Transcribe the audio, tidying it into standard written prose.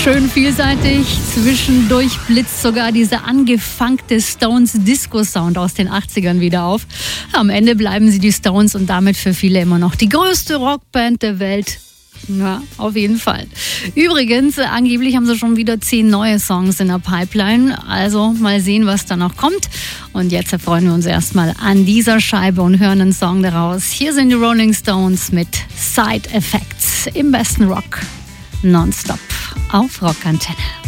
Schön vielseitig, zwischendurch blitzt sogar dieser angefunkte Stones-Disco-Sound aus den 80ern wieder auf. Am Ende bleiben sie die Stones und damit für viele immer noch die größte Rockband der Welt. Ja, auf jeden Fall. Übrigens, angeblich haben sie schon wieder 10 neue Songs in der Pipeline. Also mal sehen, was da noch kommt. Und jetzt erfreuen wir uns erstmal an dieser Scheibe und hören einen Song daraus. Hier sind die Rolling Stones mit Side Effects im besten Rock. Nonstop auf Rockantenne.